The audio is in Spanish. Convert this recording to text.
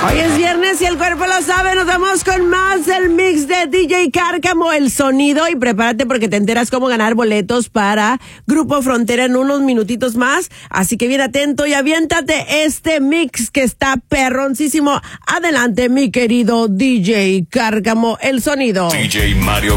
Hoy es viernes y el cuerpo lo sabe. Nos vamos con más del mix de DJ Cárcamo, El Sonido. Y prepárate porque te enteras cómo ganar boletos para Grupo Frontera en unos minutitos más. Así que bien atento y aviéntate este mix que está perroncísimo. Adelante, mi querido DJ Cárcamo, El Sonido. DJ Mario